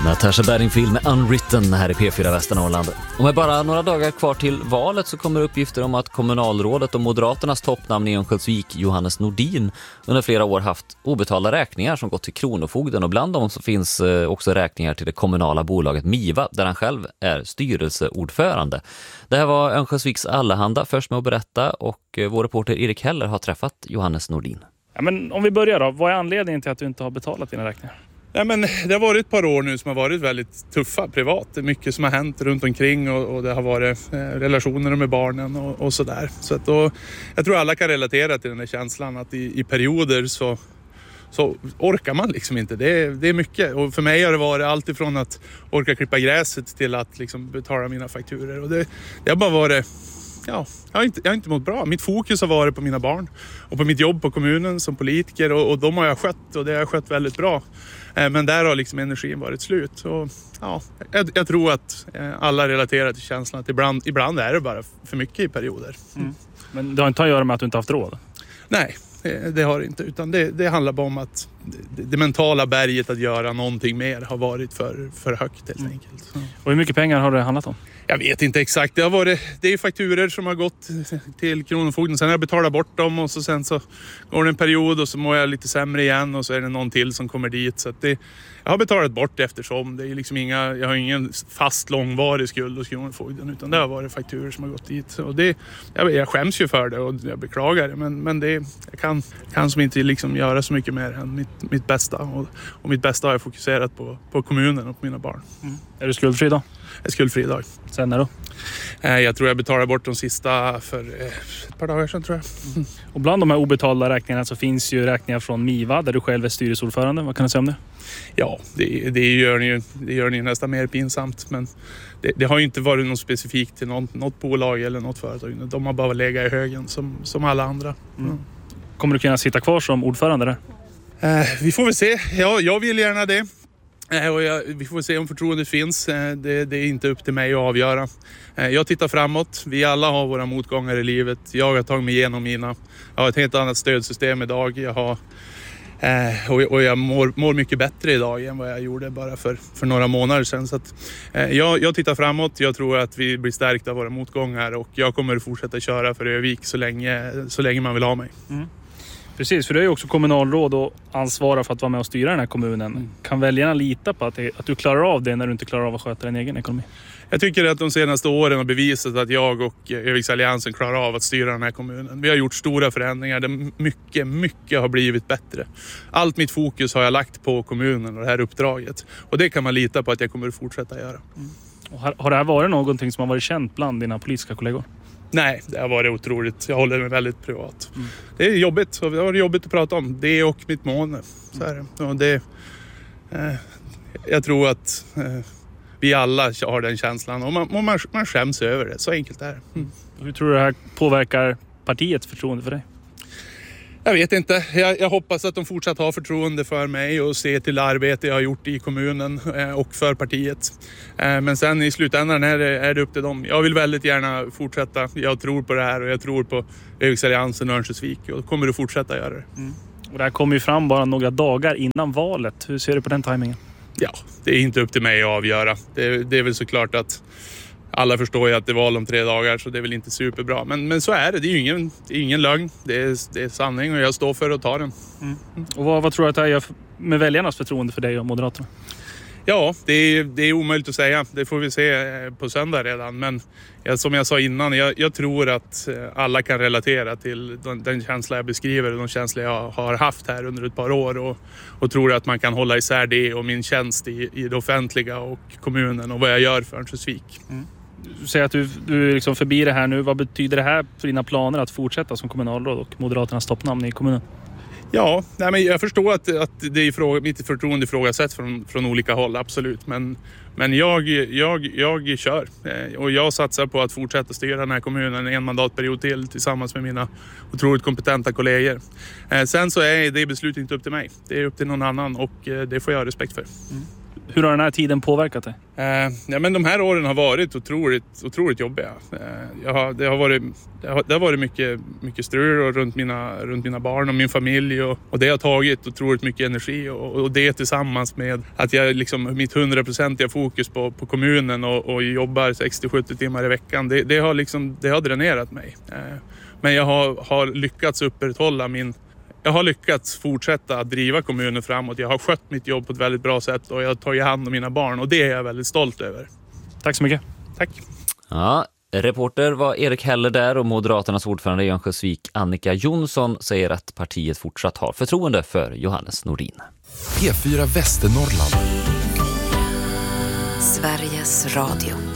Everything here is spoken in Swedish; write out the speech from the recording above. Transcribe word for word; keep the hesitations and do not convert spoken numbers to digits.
Natasha Bedingfield med Unwritten här i P fyra Västernorrland. Och med bara några dagar kvar till valet så kommer uppgifter om att kommunalrådet och Moderaternas toppnamn i Örnsköldsvik, Johannes Nordin, under flera år haft obetalda räkningar som gått till Kronofogden, och bland dem så finns också räkningar till det kommunala bolaget Miva där han själv är styrelseordförande. Det här var Örnsköldsviks Allehanda först med att berätta, och vår reporter Erik Heller har träffat Johannes Nordin. Ja, men om vi börjar då, vad är anledningen till att du inte har betalat dina räkningar? Ja, men det har varit ett par år nu som har varit väldigt tuffa privat. Det är mycket som har hänt runt omkring, och, och det har varit eh, relationer med barnen och, och sådär. Så att då, jag tror alla kan relatera till den här känslan att i, i perioder så, så orkar man liksom inte. Det är, det är mycket, och för mig har det varit allt ifrån att orka klippa gräset till att liksom betala mina fakturer. Och det, det har bara varit... Ja, jag har, inte, jag har inte mått bra. Mitt fokus har varit på mina barn och på mitt jobb på kommunen som politiker, och, och de har jag skött, och det har jag skött väldigt bra. Eh, men där har liksom energin varit slut. Och, ja, jag, jag tror att eh, alla relaterar till känslan att ibland, ibland är det bara för mycket i perioder. Mm. Men det har inte att göra med att du inte haft råd? Nej, det har det inte. Utan det, det handlar bara om att det, det mentala berget att göra någonting mer har varit för, för högt helt mm. enkelt. Så. Och hur mycket pengar har det handlat om? Jag vet inte exakt. Det har varit, det är fakturer som har gått till Kronofogden. Sen har jag betalat bort dem, och så sen så går det en period och så mår jag lite sämre igen, och så är det någon till som kommer dit. Så att det, jag har betalat bort eftersom. Det är liksom inga, jag har ingen fast långvarig skuld hos Kronofogden, utan det har varit fakturer som har gått dit. Och det, jag, jag skäms ju för det och jag beklagar det. Men, men det, jag kan, kan som inte liksom göra så mycket mer än mitt, mitt bästa. Och, och mitt bästa har jag fokuserat på, på kommunen och på mina barn. Mm. Är du skuldfri då? Jag är skuldfri idag. Sen när då? Jag tror jag betalade bort de sista för ett par dagar sedan, tror jag. Mm. Och bland de här obetalda räkningarna så finns ju räkningar från Miva där du själv är styrelseordförande. Vad kan du säga om det? Ja, det, det, gör, ni ju, det gör ni nästan mer pinsamt. Men det, det har ju inte varit något specifikt till något, något bolag eller något företag. De har bara legat i högen som, som alla andra. Mm. Mm. Kommer du kunna sitta kvar som ordförande där? Eh, vi får väl se. Ja, jag vill gärna det. Och jag, vi får se om förtroendet finns. Det, det är inte upp till mig att avgöra. Jag tittar framåt. Vi alla har våra motgångar i livet. Jag har tagit mig igenom mina. Jag har ett helt annat stödsystem idag. Jag har, och jag mår, mår mycket bättre idag än vad jag gjorde bara för, för några månader sedan. Så att, jag, jag tittar framåt. Jag tror att vi blir stärkta av våra motgångar. Och jag kommer att fortsätta köra för Övik så länge, så länge man vill ha mig. Mm. Precis, för du är ju också kommunalråd och ansvarar för att vara med och styra den här kommunen. Mm. Kan väljarna lita på att, det, att du klarar av det när du inte klarar av att sköta din egen ekonomi? Jag tycker att de senaste åren har bevisat att jag och Öviksalliansen klarar av att styra den här kommunen. Vi har gjort stora förändringar där mycket, mycket har blivit bättre. Allt mitt fokus har jag lagt på kommunen och det här uppdraget. Och det kan man lita på att jag kommer att fortsätta göra. Mm. Och har, har det här varit någonting som har varit känt bland dina politiska kollegor? Nej, det har varit otroligt. Jag håller mig väldigt privat. Mm. Det är jobbigt, och det har varit jobbigt att prata om. Det och mitt mående. Så är det. Och det eh, jag tror att eh, vi alla har den känslan. Och man, man, man skäms över det. Så enkelt är det. Mm. Hur tror du det här påverkar partiets förtroende för dig? Jag vet inte. Jag, jag hoppas att de fortsatt har förtroende för mig och ser till arbete jag har gjort i kommunen eh, och för partiet. Eh, men sen i slutändan är det, är det upp till dem. Jag vill väldigt gärna fortsätta. Jag tror på det här och jag tror på Öviksalliansen och Örnsköldsvik och kommer att fortsätta göra det. Mm. Och det här kommer ju fram bara några dagar innan valet. Hur ser du på den tajmingen? Ja, det är inte upp till mig att avgöra. Det, det är väl såklart att alla förstår ju att det är val om tre dagar, så det är väl inte superbra. Men, men så är det. Det är ju ingen, det är ingen lögn. Det är, det är sanning och jag står för att ta den. Mm. Och vad, vad tror du att det här gör med väljarnas förtroende för dig och Moderaterna? Ja, det är, det är omöjligt att säga. Det får vi se på söndag redan. Men ja, som jag sa innan, jag, jag tror att alla kan relatera till den, den känsla jag beskriver och de känslor jag har haft här under ett par år. Och, och tror att man kan hålla isär det och min tjänst i, i det offentliga och kommunen och vad jag gör för Örnsköldsvik. Mm. Du säger att du, du är liksom förbi det här nu. Vad betyder det här för dina planer att fortsätta som kommunalråd och Moderaternas toppnamn i kommunen? Ja, nej, men jag förstår att, att det är fråga, mitt förtroende ifrågasätts från, från olika håll, absolut. Men, men jag, jag, jag kör och jag satsar på att fortsätta styra den här kommunen en mandatperiod till tillsammans med mina otroligt kompetenta kollegor. Sen så är det beslutet inte upp till mig. Det är upp till någon annan och det får jag ha respekt för. Mm. Hur har den här tiden påverkat dig? Eh, ja, men de här åren har varit otroligt, otroligt jobbiga. Eh, jag har, det har varit, det har, det har varit mycket, mycket strul och runt, mina, runt mina barn och min familj. Och, och det har tagit otroligt mycket energi. Och, och det tillsammans med att jag liksom, mitt hundraprocentiga fokus på, på kommunen och, och jobbar sextio till sjuttio timmar i veckan. Det, det, har, liksom, det har dränerat mig. Eh, men jag har, har lyckats upprätthålla min... Jag har lyckats fortsätta att driva kommunen framåt. Jag har skött mitt jobb på ett väldigt bra sätt och jag har tagit hand om mina barn och det är jag väldigt stolt över. Tack så mycket. Tack. Ja, reporter var Erik Heller där och Moderaternas ordförande i Örnsköldsvik Annika Jonsson säger att partiet fortsatt har förtroende för Johannes Nordin. P fyra Västernorrland. Sveriges Radio.